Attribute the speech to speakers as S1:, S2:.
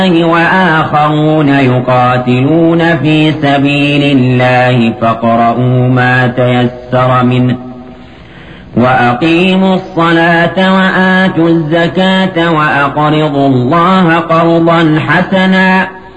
S1: وآخرون يقاتلون في سبيل الله فاقرؤوا ما تيسر منه وأقيموا الصلاة وآتوا الزكاة وأقرضوا الله قرضا حسنا